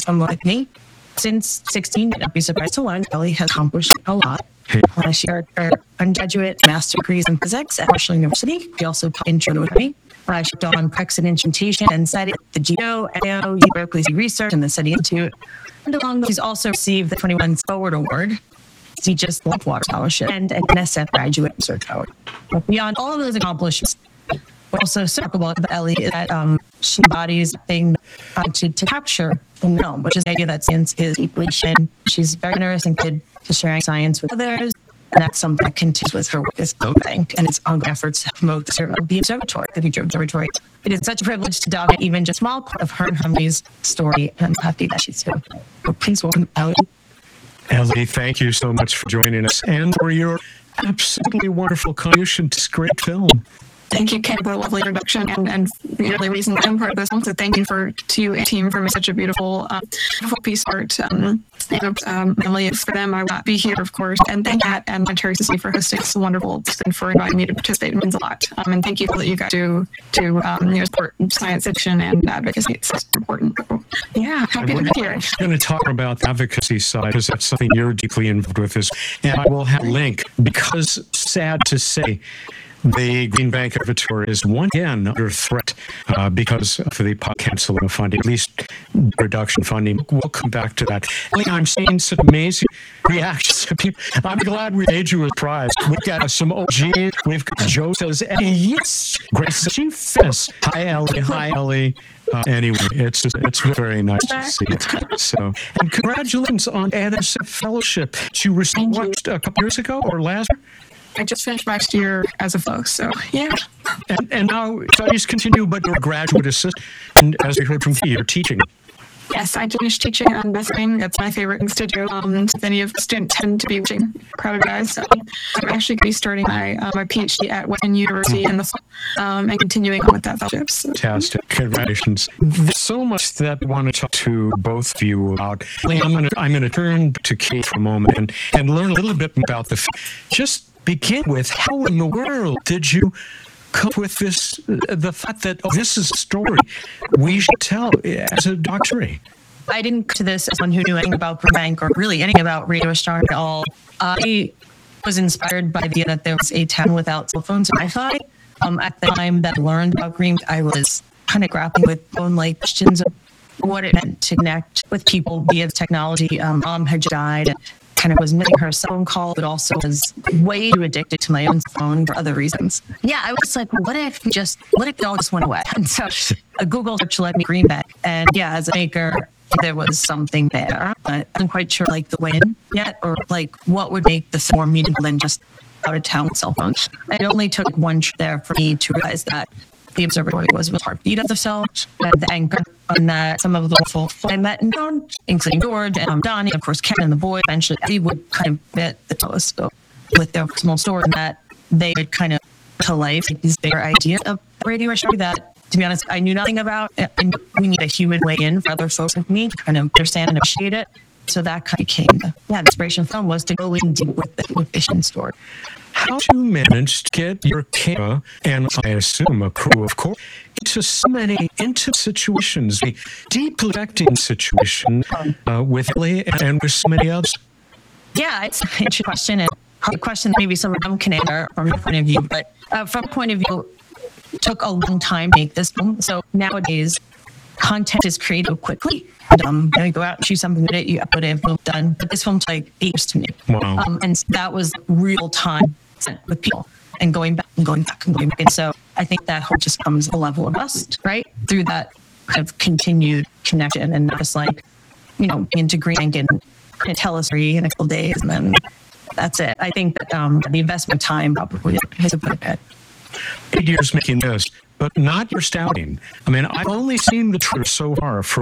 someone like me. Since 16, you'd be surprised to learn Ellie has accomplished a lot. She earned her undergraduate master's degrees in physics at Marshall University. She also taught intro to astronomy. She taught on Brexit instrumentation and SETI at the GEO, AO, Berkeley Research, and the SETI Institute. And along with, she's also received the 21 Forward Award, Prestigious Water Scholarship, and an NSF Graduate Research Award. But beyond all of those accomplishments, what also so remarkable about Ellie is that she embodies a thing to capture in film, which is the idea that science is deeply human. She's very generous and good to sharing science with others, and that's something that continues with her work as bank and its ongoing efforts to promote the observatory, the future observatory. It is such a privilege to document even just a small part of her and Emily's story, and I'm happy that she's here. So please welcome Ellie. Ellie, thank you so much for joining us and for your absolutely wonderful contribution to this great film. Thank you, Ken, for a lovely introduction and the only reason I'm part of this film. So thank you to you and team for making such a beautiful piece of art. Emily, for them, I would not be here, of course. And thank Matt and Terry Sissy for hosting this wonderful and for inviting me to participate. It means a lot. And thank you for that you guys do support science fiction and advocacy. It's so important. Yeah, happy to be here. I'm going to talk about the advocacy side because that's something you're deeply involved with. And I will have a link because, sad to say, the Green Bank Observatory is once again under threat because of the canceling of funding, at least reduction funding. We'll come back to that. I'm seeing some amazing reactions to people. I'm glad we made you a prize. We've got some OGs. We've got Joe says, yes. Grace says, she fits. Hi, Ellie. Hi, Ellie. Anyway, it's very nice to see it. So, and congratulations on NSF Fellowship. You received a couple years ago or last year? I just finished last year as a fellow, so yeah. And now studies continue, but you're a graduate assistant, and as we heard from you, you're teaching. Yes, I finished teaching on Bethany. That's my favorite things to do. Many of the students tend to be teaching. Proud of guys. So I'm actually going to be starting my PhD at Western University in the fall and continuing on with that fellowship. So. Fantastic. Congratulations. There's so much that I want to talk to both of you about. I'm going to turn to Kate for a moment and learn a little bit about just begin with, how in the world did you come up with the fact that this is a story we should tell as a doctorate? I didn't come to this as someone who knew anything about Green Bank or really anything about radio astronomy at all. I was inspired by the idea that there was a town without cell phones and Wi-Fi. At the time that I learned about Green Bank, I was kind of grappling with own questions of what it meant to connect with people via technology. Mom had just died and kind of was missing her cell phone call, but also was way too addicted to my own phone for other reasons. Yeah, I was like, what if it all just went away? And so a Google search led me Green Bank. And yeah, as a maker, there was something there. I wasn't quite sure the when yet, or what would make the film more meaningful than just out of town with cell phones. It only took one trip there for me to realize that the observatory was heartbeat of the cell, and the anchor on that some of the people I met in town, including George and Donnie, of course, Ken and the boy, eventually they would kind of get the telescope with their small story, and that they would kind of to life these bigger ideas of radio astronomy that, to be honest, I knew nothing about. And we need a human way in for other folks like me to kind of understand and appreciate it. So that kind of became the inspiration of the film, was to go in deep with the vision story. How did you manage to get your camera, and I assume a crew, of course, into so many intimate situations, the deeply affecting situation with Ellie and with so many others? Yeah, it's an interesting question, and a question that maybe some of them can answer from your point of view. But from a point of view, it took a long time to make this film. So nowadays, content is created quickly. You go out and shoot something with it, you upload it, boom, done. But this film took 8 years to make. Wow. And that was real time spent with people and going back and going back and going back. And so I think that whole just comes a level of trust, right? Through that kind of continued connection and not just into Green Bank and tell us in a couple days and then that's it. I think that the investment time probably has a bit. 8 years making this, but not your scouting. I mean, I've only seen the trailer so far for